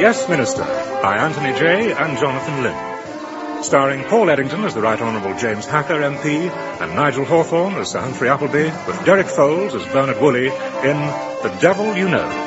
Yes, Minister, by Anthony Jay and Jonathan Lynn. Starring Paul Eddington as the Right Honourable James Hacker MP and Nigel Hawthorne as Sir Humphrey Appleby, with Derek Foles as Bernard Woolley in The Devil You Know.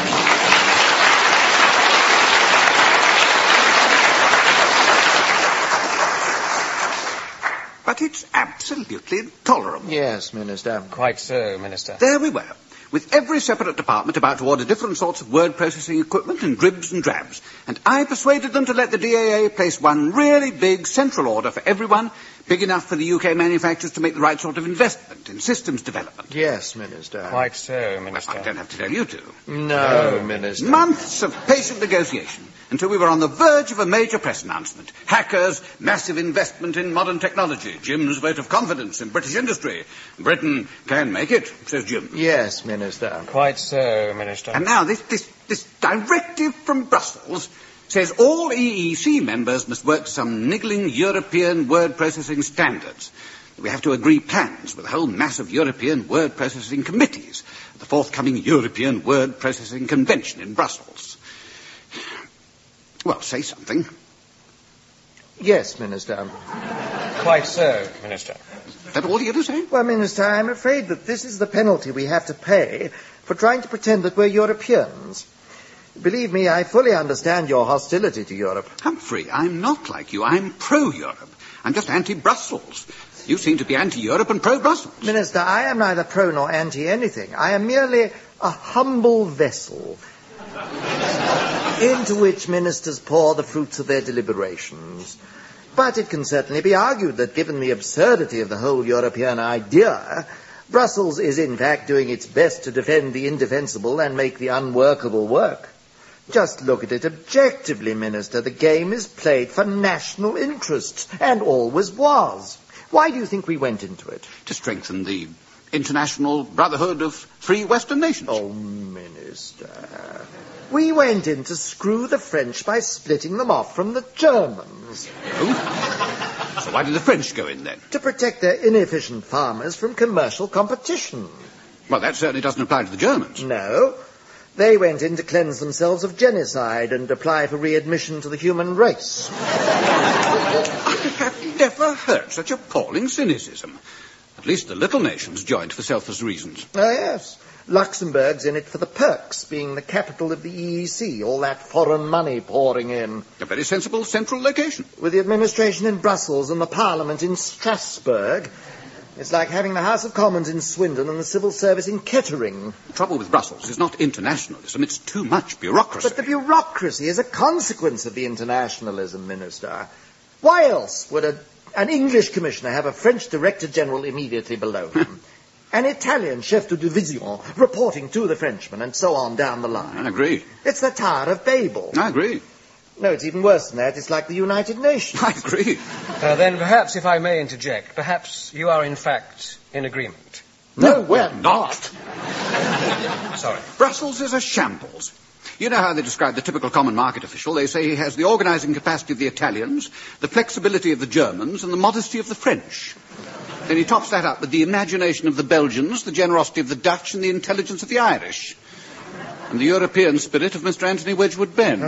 But it's absolutely intolerable. Yes, Minister. Quite so, Minister. There we were, with every separate department about to order different sorts of word processing equipment in dribs and drabs. And I persuaded them to let the DAA place one really big central order for everyone, big enough for the UK manufacturers to make the right sort of investment in systems development. Yes, Minister. Quite so, Minister. I don't have to tell you to. No, Minister. Months of patient negotiation until we were on the verge of a major press announcement. Hackers, massive investment in modern technology, Jim's vote of confidence in British industry. Britain can make it, says Jim. Yes, Minister. Quite so, Minister. And now this directive from Brussels says all EEC members must work to some niggling European word processing standards. We have to agree plans with a whole mass of European word processing committees at the forthcoming European Word Processing Convention in Brussels. Well, say something. Yes, Minister. Quite so, Minister. Is that all you have to say? Well, Minister, I'm afraid that this is the penalty we have to pay for trying to pretend that we're Europeans. Believe me, I fully understand your hostility to Europe. Humphrey, I'm not like you. I'm pro-Europe. I'm just anti-Brussels. You seem to be anti-Europe and pro-Brussels. Minister, I am neither pro nor anti-anything. I am merely a humble vessel into which ministers pour the fruits of their deliberations. But it can certainly be argued that given the absurdity of the whole European idea, Brussels is in fact doing its best to defend the indefensible and make the unworkable work. Just look at it objectively, Minister. The game is played for national interests, and always was. Why do you think we went into it? To strengthen the international brotherhood of free Western nations. Oh, Minister. We went in to screw the French by splitting them off from the Germans. Oh? So why did the French go in then? To protect their inefficient farmers from commercial competition. Well, that certainly doesn't apply to the Germans. No. They went in to cleanse themselves of genocide and apply for readmission to the human race. I have never heard such appalling cynicism. At least the little nations joined for selfless reasons. Ah, yes. Luxembourg's in it for the perks, being the capital of the EEC, all that foreign money pouring in. A very sensible central location. With the administration in Brussels and the Parliament in Strasbourg, it's like having the House of Commons in Swindon and the civil service in Kettering. The trouble with Brussels is not internationalism, it's too much bureaucracy. But the bureaucracy is a consequence of the internationalism, Minister. Why else would an English commissioner have a French director general immediately below him? An Italian chef de division reporting to the Frenchman, and so on down the line. I agree. It's the Tower of Babel. I agree. No, it's even worse than that. It's like the United Nations. I agree. Then perhaps, if I may interject, perhaps you are in fact in agreement. No, we're not. Sorry. Brussels is a shambles. You know how they describe the typical common market official? They say he has the organising capacity of the Italians, the flexibility of the Germans, and the modesty of the French. Then he tops that up with the imagination of the Belgians, the generosity of the Dutch, and the intelligence of the Irish. And the European spirit of Mr. Anthony Wedgwood Benn.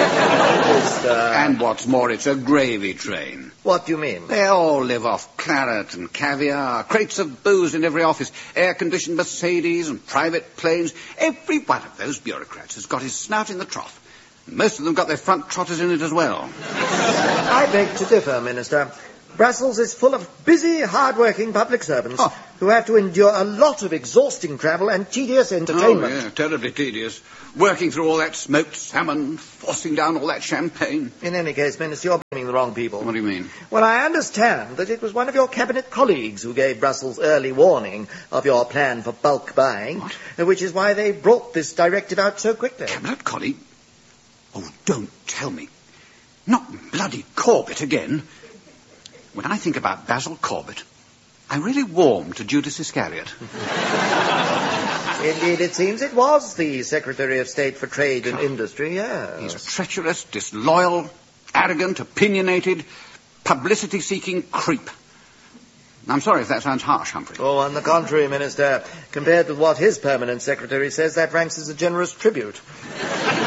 And what's more, it's a gravy train. What do you mean? They all live off claret and caviar, crates of booze in every office, air-conditioned Mercedes and private planes. Every one of those bureaucrats has got his snout in the trough. And most of them got their front trotters in it as well. I beg to differ, Minister. Brussels is full of busy, hard-working public servants who have to endure a lot of exhausting travel and tedious entertainment. Oh, yeah, terribly tedious. Working through all that smoked salmon, forcing down all that champagne. In any case, Minister, you're blaming the wrong people. What do you mean? Well, I understand that it was one of your cabinet colleagues who gave Brussels early warning of your plan for bulk buying, which is why they brought this directive out so quickly. Cabinet colleague? Oh, don't tell me. Not bloody Corbett again. When I think about Basil Corbett, I really warm to Judas Iscariot. Indeed, it seems it was the Secretary of State for Trade and Industry, yes. He's a treacherous, disloyal, arrogant, opinionated, publicity-seeking creep. I'm sorry if that sounds harsh, Humphrey. Oh, on the contrary, Minister. Compared with what his permanent secretary says, that ranks as a generous tribute.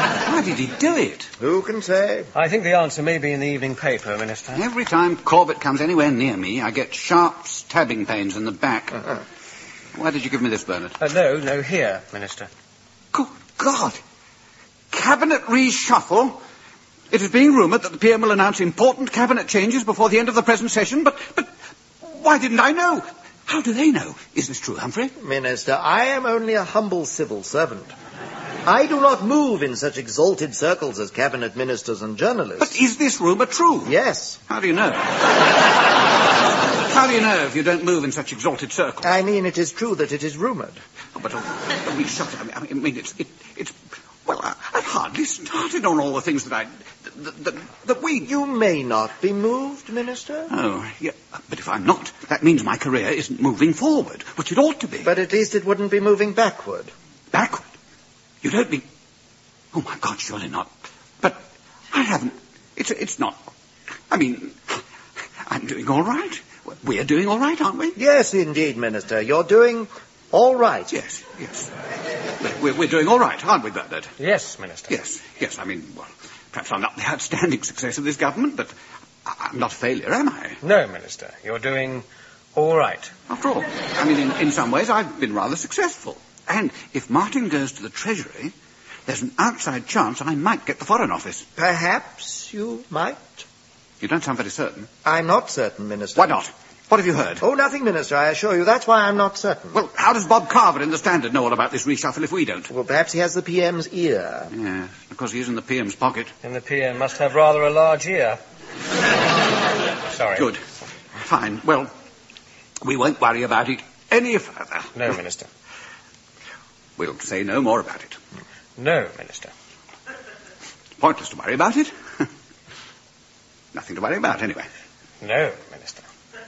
Why did he do it? Who can say? I think the answer may be in the evening paper, Minister. Every time Corbett comes anywhere near me, I get sharp stabbing pains in the back. Why did you give me this, Bernard? No, here, Minister. Good God! Cabinet reshuffle? It is being rumoured that the PM will announce important cabinet changes before the end of the present session, but why didn't I know? How do they know? Is this true, Humphrey? Minister, I am only a humble civil servant. I do not move in such exalted circles as cabinet ministers and journalists. But is this rumour true? Yes. How do you know? How do you know if you don't move in such exalted circles? I mean, it is true that it is rumoured. Oh, but reshuffle, I mean, it's... Well, I've hardly started on all the things that we... You may not be moved, Minister. Oh, yeah, but if I'm not, that means my career isn't moving forward, which it ought to be. But at least it wouldn't be moving backward. Backward? You don't mean... Oh, my God, surely not. But I haven't... It's not... I mean, I'm doing all right. We're doing all right, aren't we? Yes, indeed, Minister. You're doing all right. Yes. We're doing all right, aren't we, Bernard? Yes, Minister. Yes. I mean, well, perhaps I'm not the outstanding success of this government, but I'm not a failure, am I? No, Minister. You're doing all right. After all, I mean, in some ways, I've been rather successful. And if Martin goes to the Treasury, there's an outside chance I might get the Foreign Office. Perhaps you might. You don't sound very certain. I'm not certain, Minister. Why not? What have you heard? Oh, nothing, Minister, I assure you. That's why I'm not certain. Well, how does Bob Carver in the Standard know all about this reshuffle if we don't? Well, perhaps he has the PM's ear. Yes, because he's in the PM's pocket. And the PM must have rather a large ear. Sorry. Good. Fine. Well, we won't worry about it any further. No, Minister. We'll say no more about it. No, Minister. Pointless to worry about it. Nothing to worry about, anyway. No, Minister.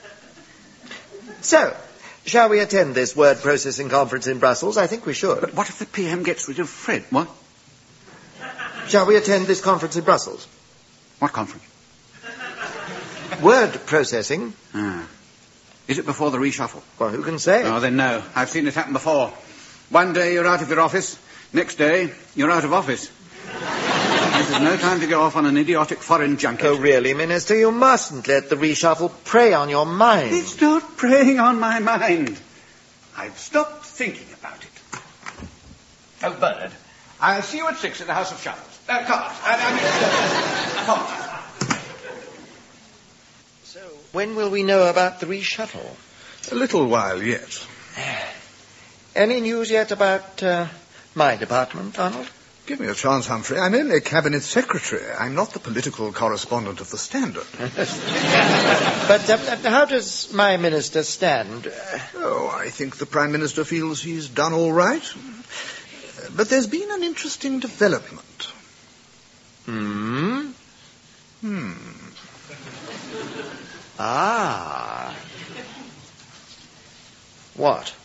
So, shall we attend this word processing conference in Brussels? I think we should. But what if the PM gets rid of Fred? What? Shall we attend this conference in Brussels? What conference? Word processing. Is it before the reshuffle? Well, who can say? Oh, then no. I've seen it happen before. One day you're out of your office. Next day, you're out of office. There's no time to go off on an idiotic foreign junket. Oh, really, Minister? You mustn't let the reshuffle prey on your mind. It's not preying on my mind. I've stopped thinking about it. Oh, Bernard, I'll see you at 6 at the House of Shuffles. Cards. So, when will we know about the reshuffle? A little while yet. Any news yet about my department, Arnold? Give me a chance, Humphrey. I'm only a cabinet secretary. I'm not the political correspondent of the Standard. But how does my minister stand? I think the Prime Minister feels he's done all right. But there's been an interesting development. Ah. What?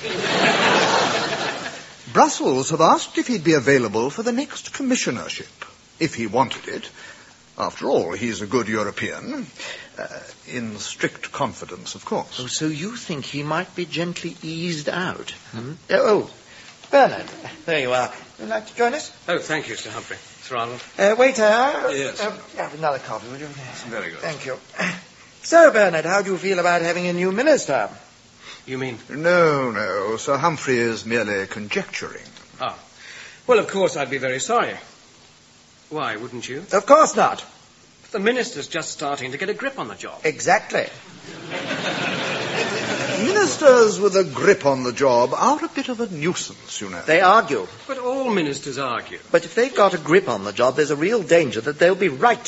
Brussels have asked if he'd be available for the next commissionership, if he wanted it. After all, he's a good European. In strict confidence, of course. Oh, so you think he might be gently eased out? Bernard, there you are. Would you like to join us? Oh, thank you, Sir Humphrey. Sir Arnold. Waiter. Yes. Have another coffee, would you? Very good. Thank you. So, Bernard, how do you feel about having a new minister? You mean? No. Sir Humphrey is merely conjecturing. Ah. Well, of course, I'd be very sorry. Why, wouldn't you? Of course not. The minister's just starting to get a grip on the job. Exactly. Ministers with a grip on the job are a bit of a nuisance, you know. They argue. But all ministers argue. But if they've got a grip on the job, there's a real danger that they'll be right.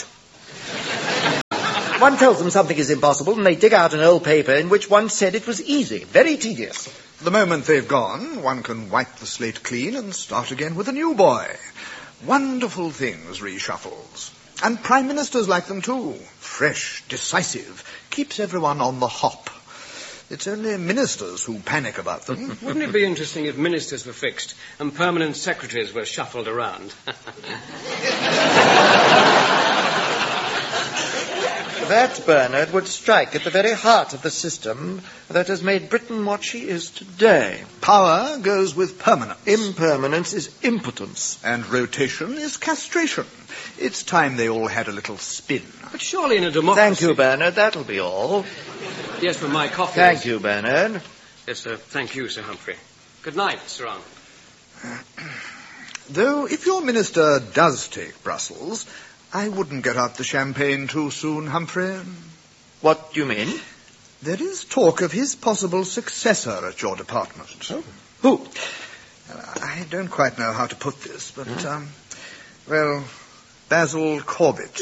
One tells them something is impossible, and they dig out an old paper in which one said it was easy. Very tedious. The moment they've gone, one can wipe the slate clean and start again with a new boy. Wonderful things, reshuffles. And prime ministers like them too. Fresh, decisive, keeps everyone on the hop. It's only ministers who panic about them. Wouldn't it be interesting if ministers were fixed and permanent secretaries were shuffled around? That, Bernard, would strike at the very heart of the system that has made Britain what she is today. Power goes with permanence. Impermanence is impotence. And rotation is castration. It's time they all had a little spin. But surely in a democracy... Thank you, Bernard. That'll be all. Yes, for my coffee. Thank you, Bernard. Yes, sir. Thank you, Sir Humphrey. Good night, Sir Arnold. Though, if your minister does take Brussels, I wouldn't get out the champagne too soon, Humphrey. What do you mean? There is talk of his possible successor at your department. Oh. Who? I don't quite know how to put this, but, well, Basil Corbett.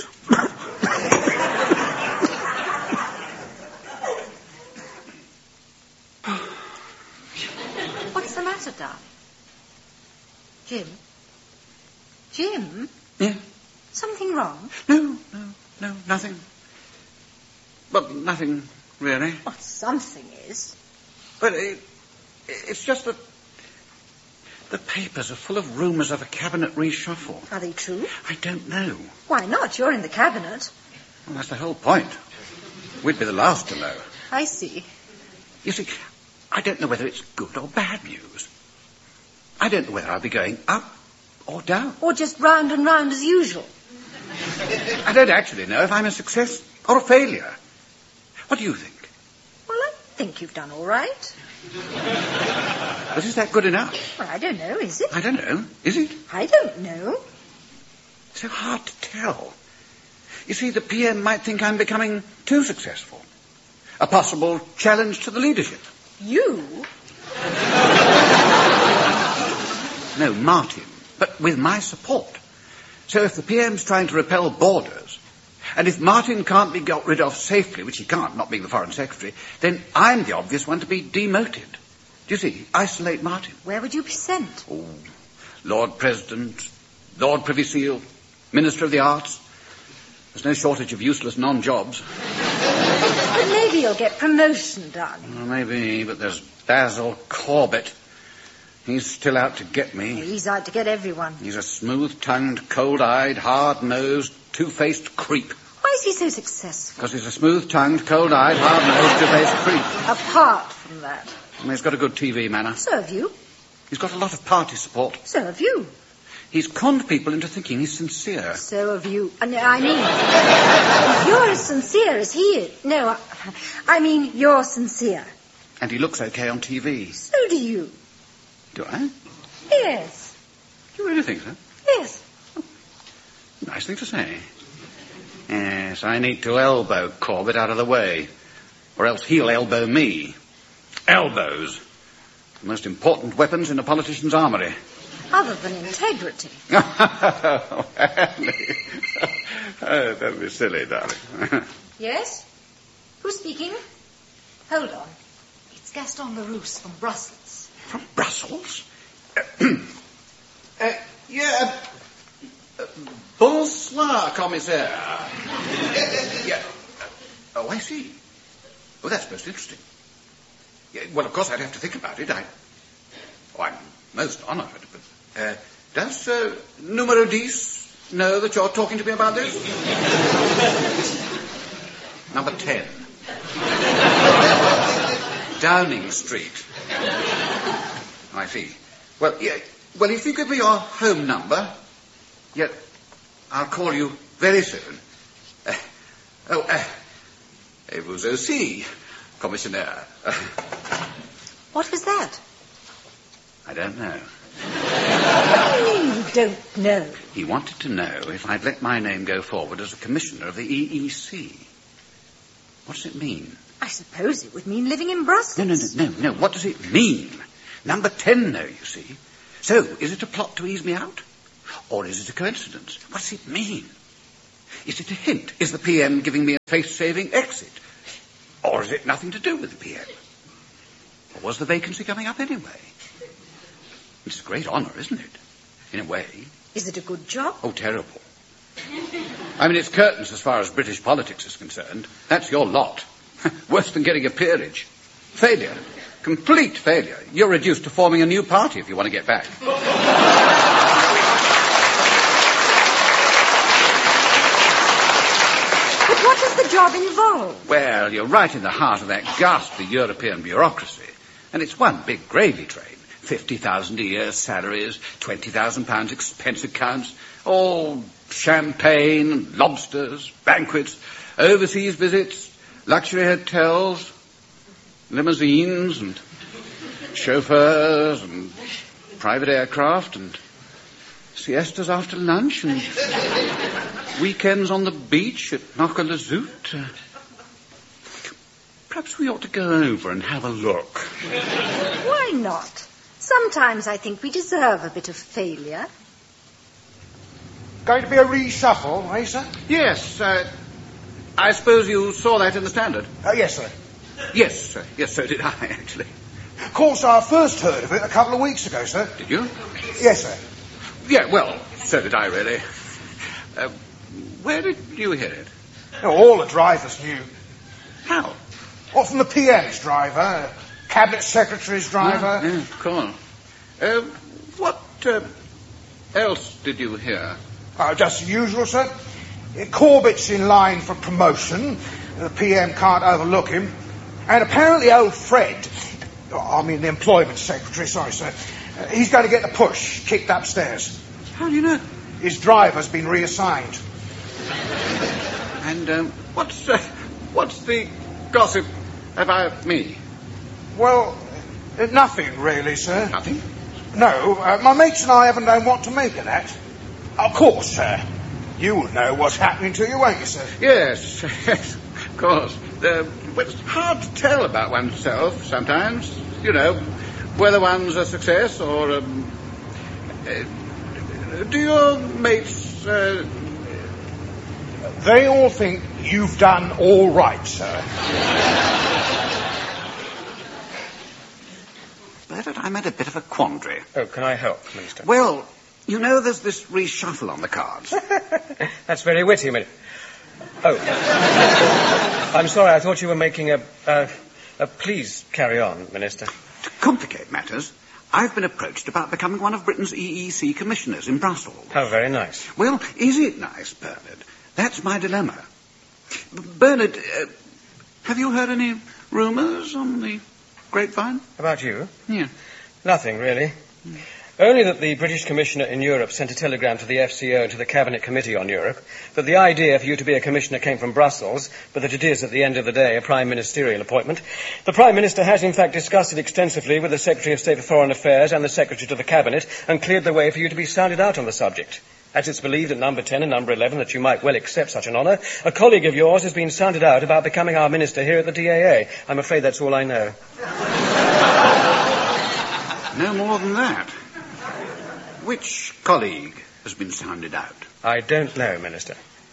What's the matter, darling? Jim? Jim? Yeah? Something wrong? No, nothing. Well, nothing, really. Well, something is. But it's just that the papers are full of rumours of a cabinet reshuffle. Are they true? I don't know. Why not? You're in the cabinet. Well, that's the whole point. We'd be the last to know. I see. You see, I don't know whether it's good or bad news. I don't know whether I'll be going up or down. Or just round and round as usual. I don't actually know if I'm a success or a failure. What do you think? Well, I think you've done all right. But is that good enough? Well, I don't know, is it? I don't know. Is it? I don't know. It's so hard to tell. You see, the PM might think I'm becoming too successful. A possible challenge to the leadership. You? No, Martin. But with my support. So if the PM's trying to repel borders, and if Martin can't be got rid of safely, which he can't, not being the Foreign Secretary, then I'm the obvious one to be demoted. Do you see? Isolate Martin. Where would you be sent? Oh, Lord President, Lord Privy Seal, Minister of the Arts. There's no shortage of useless non-jobs. But maybe you'll get promotion, darling. Well, maybe, but there's Basil Corbett. He's still out to get me. He's out to get everyone. He's a smooth-tongued, cold-eyed, hard-nosed, two-faced creep. Why is he so successful? Because he's a smooth-tongued, cold-eyed, hard-nosed, two-faced creep. Apart from that. And he's got a good TV manner. So have you. He's got a lot of party support. So have you. He's conned people into thinking he's sincere. So have you. I mean, if you're as sincere as he is. No, I mean, you're sincere. And he looks okay on TV. So do you. Do I? Yes. Do you really think so? Yes. Nice thing to say. Yes, I need to elbow Corbett out of the way. Or else he'll elbow me. Elbows. The most important weapons in a politician's armoury. Other than integrity. Oh, don't be silly, darling. Yes? Who's speaking? Hold on. It's Gaston Larousse from Brussels. From Brussels? Bonsoir, commissaire. Yeah. Oh, I see. Oh, that's most interesting. Yeah, well, of course, I'd have to think about it. I'm most honoured, but... does Numero 10 know that you're talking to me about this? Number 10. Downing Street. I see. Well, yeah, well, if you give me your home number, yeah, I'll call you very soon. Et vous aussi, commissionaire. What was that? I don't know. You don't know. He wanted to know if I'd let my name go forward as a commissioner of the EEC. What does it mean? I suppose it would mean living in Brussels. No. What does it mean? Number 10, though, you see. So, is it a plot to ease me out? Or is it a coincidence? What does it mean? Is it a hint? Is the PM giving me a face-saving exit? Or is it nothing to do with the PM? Or was the vacancy coming up anyway? It's a great honour, isn't it? In a way. Is it a good job? Oh, terrible. I mean, it's curtains as far as British politics is concerned. That's your lot. Worse than getting a peerage. Failure. Complete failure. You're reduced to forming a new party if you want to get back. But what does the job involved? Well, you're right in the heart of that ghastly European bureaucracy. And it's one big gravy train. 50,000 a year salaries, £20,000 expense accounts, all champagne, lobsters, banquets, overseas visits, luxury hotels, limousines and chauffeurs and private aircraft and siestas after lunch and weekends on the beach at Knock-a-Lazoot. Perhaps we ought to go over and have a look. Why not? Sometimes I think we deserve a bit of failure. Going to be a reshuffle, eh, sir? Yes, I suppose you saw that in the Standard? Yes, sir. Yes, sir. Yes, so did I, actually. Of course, I first heard of it a couple of weeks ago, sir. Did you? Yes, sir. Yeah, well, so did I, really. Where did you hear it? Oh, all the drivers knew. How? Well, from the PM's driver, Cabinet Secretary's driver. Yeah, of course. What else did you hear? Just the usual, sir. Corbett's in line for promotion. The PM can't overlook him. And apparently old Fred, the Employment Secretary, sorry, sir, he's going to get the push, kicked upstairs. How do you know? His driver's been reassigned. And what's the gossip about me? Well, nothing really, sir. Nothing? No, my mates and I haven't known what to make of that. Of course, sir. You will know what's happening to you, won't you, sir? Yes, of course. It's hard to tell about oneself sometimes. You know, whether one's a success or... do your mates... They all think you've done all right, sir. Bernard, I'm at a bit of a quandary. Oh, can I help, Minister? Well, you know there's this reshuffle on the cards. That's very witty, Oh. I'm sorry, I thought you were making a please carry on, Minister. To complicate matters, I've been approached about becoming one of Britain's EEC commissioners in Brussels. How very nice. Well, is it nice, Bernard? That's my dilemma. Bernard, have you heard any rumours on the grapevine? About you? Yeah. Nothing, really. Only that the British Commissioner in Europe sent a telegram to the FCO and to the Cabinet Committee on Europe that the idea for you to be a commissioner came from Brussels, but that it is, at the end of the day, a prime ministerial appointment. The Prime Minister has, in fact, discussed it extensively with the Secretary of State for Foreign Affairs and the Secretary to the Cabinet and cleared the way for you to be sounded out on the subject. As it's believed at number 10 and number 11 that you might well accept such an honour, a colleague of yours has been sounded out about becoming our minister here at the DAA. I'm afraid that's all I know. No more than that. Which colleague has been sounded out? I don't know, Minister.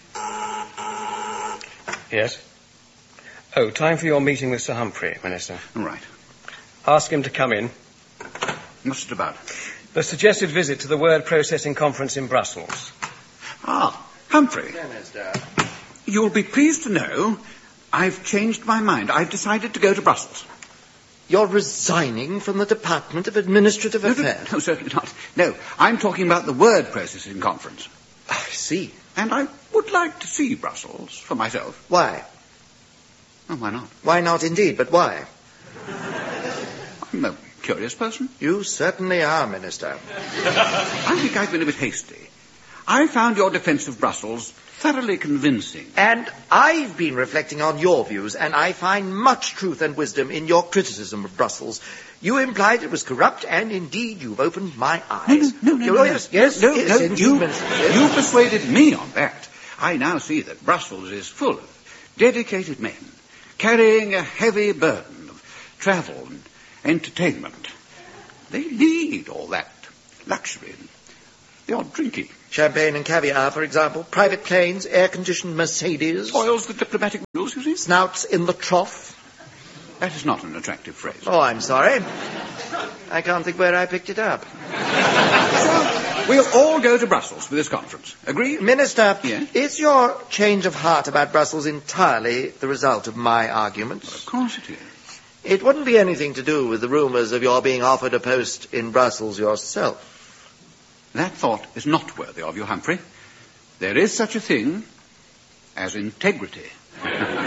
Yes? Oh, time for your meeting with Sir Humphrey, Minister. Right. Ask him to come in. What's it about? The suggested visit to the word processing conference in Brussels. Ah, Humphrey. Yeah, Minister. You'll be pleased to know I've changed my mind. I've decided to go to Brussels. You're resigning from the Department of Administrative Affairs? No, certainly not. No, I'm talking about the word processing conference. I see. And I would like to see Brussels for myself. Why? Oh, why not? Why not indeed, but why? I'm a curious person. You certainly are, Minister. I think I've been a bit hasty. I found your defence of Brussels thoroughly convincing. And I've been reflecting on your views, and I find much truth and wisdom in your criticism of Brussels. You implied it was corrupt, and indeed you've opened my eyes. No. Yes, indeed, Minister. You persuaded me on that. I now see that Brussels is full of dedicated men, carrying a heavy burden of travel and entertainment. They need all that luxury and the odd drinking. Champagne and caviar, for example. Private planes, air-conditioned Mercedes. Spoils the diplomatic rules, you see. Snouts in the trough. That is not an attractive phrase. Oh, I'm sorry. I can't think where I picked it up. So, we'll all go to Brussels for this conference. Agree? Minister, Yes? Is your change of heart about Brussels entirely the result of my arguments? Well, of course it is. It wouldn't be anything to do with the rumours of your being offered a post in Brussels yourself. That thought is not worthy of you, Humphrey. There is such a thing as integrity.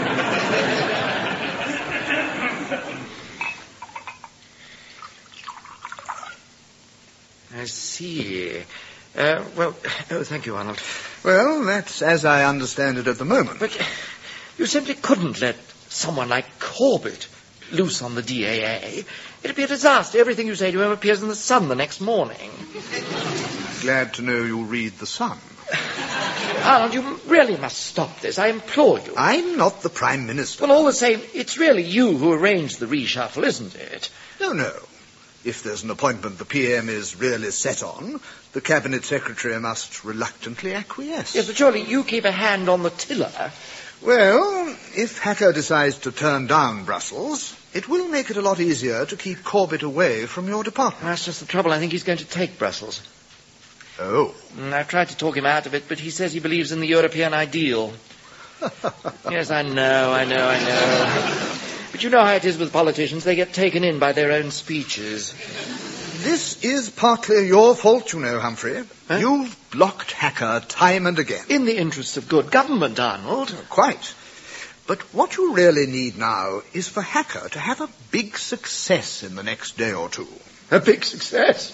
see. Thank you, Arnold. Well, that's as I understand it at the moment. But you simply couldn't let someone like Corbett loose on the DAA. It'd be a disaster. Everything you say to him appears in the Sun the next morning. Glad to know you read the Sun. Arnold, you really must stop this. I implore you. I'm not the Prime Minister. Well, all the same, it's really you who arranged the reshuffle, isn't it? No. If there's an appointment the PM is really set on, the Cabinet Secretary must reluctantly acquiesce. Yes, but surely you keep a hand on the tiller. Well, if Hacker decides to turn down Brussels, it will make it a lot easier to keep Corbett away from your department. That's just the trouble. I think he's going to take Brussels. Oh. I've tried to talk him out of it, but he says he believes in the European ideal. Yes, I know. But you know how it is with politicians. They get taken in by their own speeches. This is partly your fault, you know, Humphrey. Huh? You've blocked Hacker time and again. In the interests of good government, Arnold. Quite. But what you really need now is for Hacker to have a big success in the next day or two. A big success?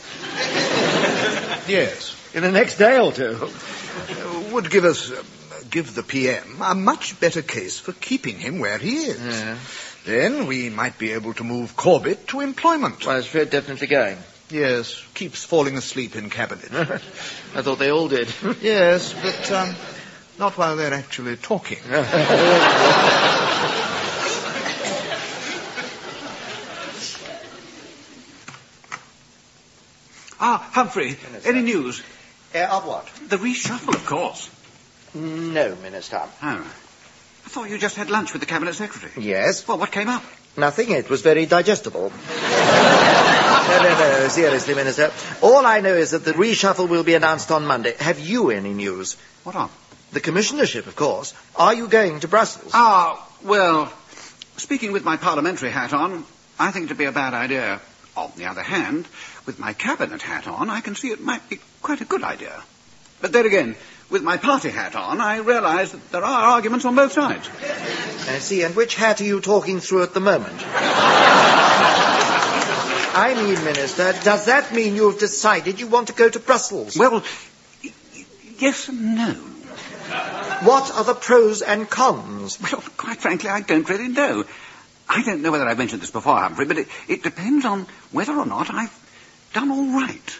Yes. In the next day or two? Would give the PM a much better case for keeping him where he is. Yeah. Then we might be able to move Corbett to employment. Well, is Fred definitely going? Yes, keeps falling asleep in cabinet. I thought they all did. Yes, but not while they're actually talking. Humphrey, any news? Of what? The reshuffle, of course. No, Minister. Oh. I thought you just had lunch with the Cabinet Secretary. Yes. Well, what came up? Nothing. It was very digestible. No, seriously, Minister. All I know is that the reshuffle will be announced on Monday. Have you any news? What on? The commissionership, of course. Are you going to Brussels? Well, speaking with my parliamentary hat on, I think it'd be a bad idea. On the other hand, with my cabinet hat on, I can see it might be quite a good idea. But then again, with my party hat on, I realise that there are arguments on both sides. I see. And which hat are you talking through at the moment? I mean, Minister, does that mean you've decided you want to go to Brussels? Well, yes and no. What are the pros and cons? Well, quite frankly, I don't really know. I don't know whether I've mentioned this before, Humphrey, but it depends on whether or not I've done all right.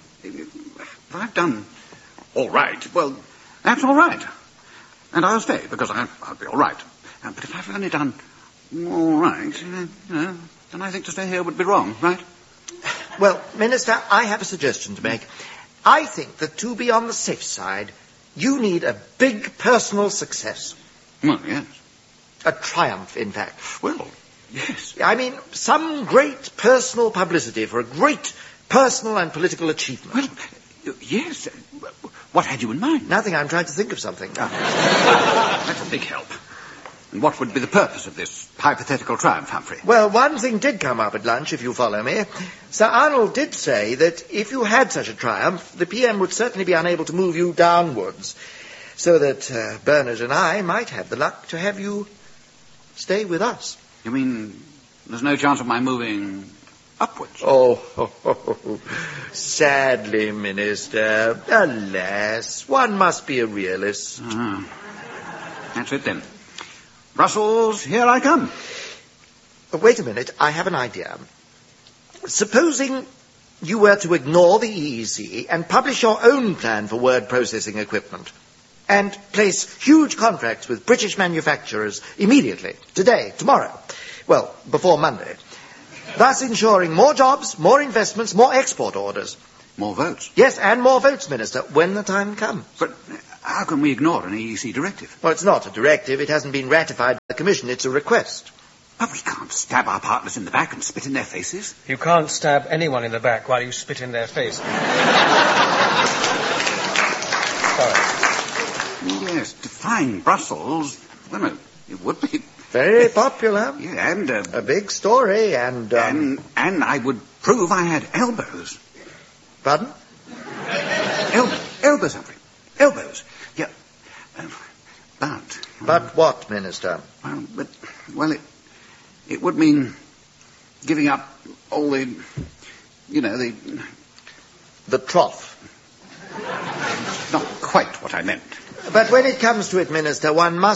If I've done all right, well, that's all right. And I'll stay, because I'll be all right. But if I've only done all right, then I think to stay here would be wrong, right? Well, Minister, I have a suggestion to make. I think that to be on the safe side, you need a big personal success. Well, yes. A triumph, in fact. Well, yes. I mean, some great personal publicity for a great personal and political achievement. Well, yes. What had you in mind? Nothing. I'm trying to think of something. That's a big help. And what would be the purpose of this hypothetical triumph, Humphrey? Well, one thing did come up at lunch, if you follow me. Sir Arnold did say that if you had such a triumph, the PM would certainly be unable to move you downwards, so that Bernard and I might have the luck to have you stay with us. You mean there's no chance of my moving upwards? Oh, sadly, Minister. Alas, one must be a realist. That's it, then. Brussels, here I come. Wait a minute, I have an idea. Supposing you were to ignore the EEC and publish your own plan for word processing equipment, and place huge contracts with British manufacturers immediately, today, tomorrow, well, before Monday, thus ensuring more jobs, more investments, more export orders. More votes? Yes, and more votes, Minister, when the time comes. But how can we ignore an EEC directive? Well, it's not a directive. It hasn't been ratified by the Commission. It's a request. But we can't stab our partners in the back and spit in their faces. You can't stab anyone in the back while you spit in their face. Sorry. Yes, defying Brussels, well, no, it would be. Very popular. Yeah, and a big story, and I would prove I had elbows. Pardon? Elbows, Humphrey. Elbows. Yeah. But what, Minister? It would mean giving up all the the trough. Not quite what I meant. But when it comes to it, Minister, one must